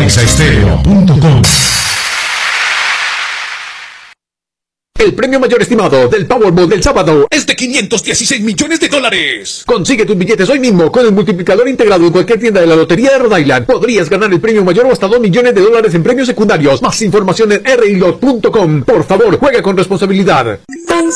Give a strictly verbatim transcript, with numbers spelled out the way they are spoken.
paisaestereo punto com. El premio mayor estimado del Powerball del sábado es de quinientos dieciséis millones de dólares. Consigue tus billetes hoy mismo con el multiplicador integrado en cualquier tienda de la Lotería de Rhode Island. Podrías ganar el premio mayor o hasta dos millones de dólares en premios secundarios. Más información en r i lot punto com. Por favor, juega con responsabilidad.